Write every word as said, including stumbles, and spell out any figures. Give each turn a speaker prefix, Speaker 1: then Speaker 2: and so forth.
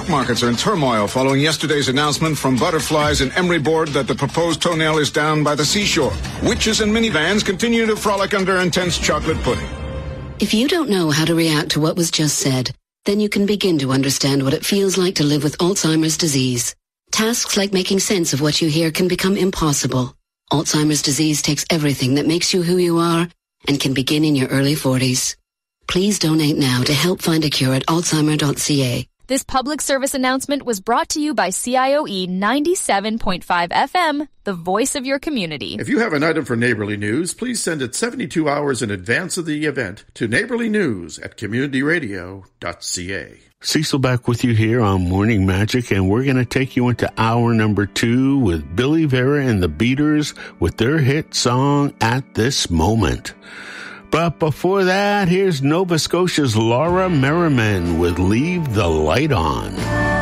Speaker 1: stock markets are in turmoil following yesterday's announcement from butterflies in Emery Board that the proposed toenail is down by the seashore. Witches and minivans continue to frolic under intense chocolate pudding.
Speaker 2: If you don't know how to react to what was just said, then you can begin to understand what it feels like to live with Alzheimer's disease. Tasks like making sense of what you hear can become impossible. Alzheimer's disease takes everything that makes you who you are and can begin in your early forties. Please donate now to help find a cure at alzheimer dot c a.
Speaker 3: This public service announcement was brought to you by C I O E ninety-seven point five F M, the voice of your community.
Speaker 4: If you have an item for Neighborly News, please send it seventy-two hours in advance of the event to neighborly news at community radio dot c a.
Speaker 5: Cecil back with you here on Morning Magic, and we're going to take you into hour number two with Billy Vera and the Beaters with their hit song, At This Moment. But before that, here's Nova Scotia's Laura Merriman with Leave the Light On.